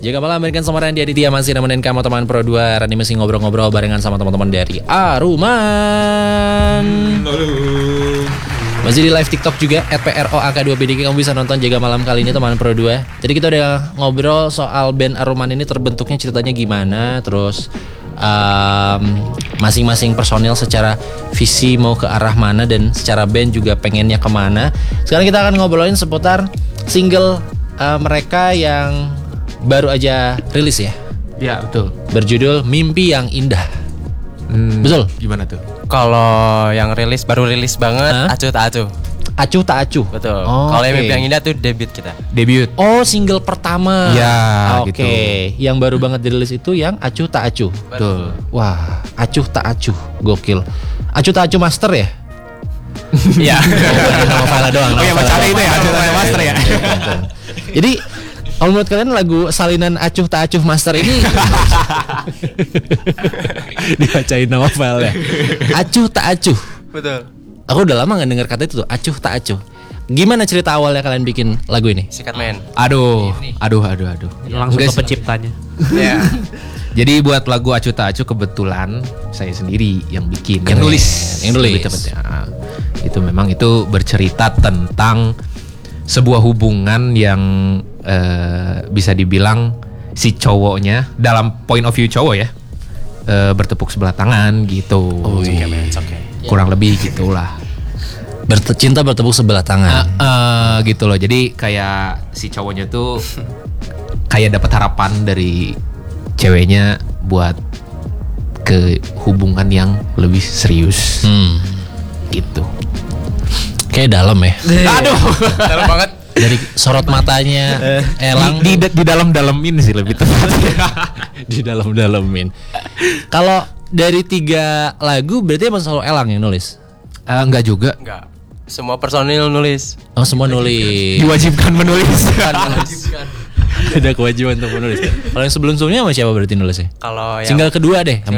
Jaga malam berikan sama Randy Aditya masih nemenin kamu teman Pro 2. Randy masih ngobrol-ngobrol barengan sama teman-teman dari Aruman. Masih di live TikTok juga @PROAK2BDK. Kamu bisa nonton Jaga Malam kali ini teman Pro 2. Jadi kita udah ngobrol soal band Aruman ini terbentuknya, ceritanya gimana, terus masing-masing personil secara visi mau ke arah mana dan secara band juga pengennya kemana. Sekarang kita akan ngobrolin seputar single mereka yang baru aja rilis ya. Ya betul. Berjudul Mimpi Yang Indah. Betul? Gimana tuh? Kalau yang baru rilis banget, Acuh Tak Acuh. Acuh Tak Acuh. Betul. Oh, Kalau yang oke. Mimpi Yang Indah tuh debut kita. Debut. Oh, single pertama. Ya, Oke. gitu. Yang baru banget dirilis itu yang Acuh Tak Acuh. Betul. Wah, Acuh Tak Acuh. Gokil. Acuh Tak Acuh Master ya? Iya. Nama file doang. Oh, yang nama macam file. itu ya, Acuh Tak Acuh Master ya. Jadi kalau menurut kalian lagu salinan Acuh Tak Acuh Master ini dibacain nama file ya. Acuh Tak Acuh. Betul. Aku udah lama gak denger kata itu tuh, Acuh Tak Acuh. Gimana cerita awalnya kalian bikin lagu ini? Sikat men. Aduh. Langsung Enggak ke sih. penciptanya. Ya. Jadi buat lagu Acuh Tak Acuh kebetulan saya sendiri yang bikin, Keren. yang nulis. Yang nulis. Lebih tepatnya. Itu memang itu bercerita tentang sebuah hubungan yang bisa dibilang si cowoknya dalam point of view cowok ya bertepuk sebelah tangan gitu. Oh iya, Kurang lebih gitulah. Cinta bertepuk sebelah tangan. Gitu loh. Jadi kayak si cowoknya tuh kayak dapat harapan dari ceweknya buat ke hubungan yang lebih serius. Gitu. Kayak dalam ya. Aduh, Dalam banget. Dari sorot matanya Elang di dalam-dalamin sih lebih tepatnya. di dalam-dalamin. Kalau dari 3 lagu berarti emang selalu Elang yang nulis? Enggak juga. Enggak. Semua personil nulis. Oh, semua nulis. Diwajibkan menulis. Ada kewajiban untuk menulis. Kalau yang sebelum-sebelumnya sama siapa berarti nulisnya? Kalau yang Single kedua deh.